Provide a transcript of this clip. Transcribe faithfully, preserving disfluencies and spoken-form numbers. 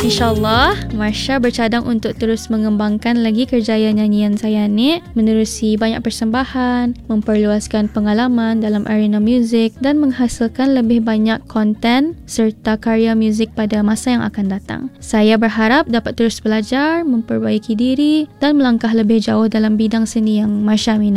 InsyaAllah, Marsha bercadang untuk terus mengembangkan lagi kerjaya nyanyian saya ni, menerusi banyak persembahan, memperluaskan pengalaman dalam arena muzik dan menghasilkan lebih banyak konten serta karya muzik pada masa yang akan datang. Saya berharap dapat terus belajar, memperbaiki diri dan melangkah lebih jauh dalam bidang seni yang Marsha minat.